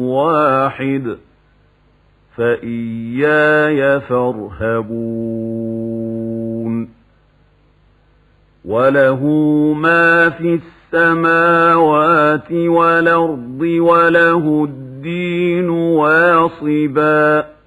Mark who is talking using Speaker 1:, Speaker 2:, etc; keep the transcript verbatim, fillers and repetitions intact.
Speaker 1: واحد فإياي فارهبون وله ما في السماوات والأرض وله الدين واصبا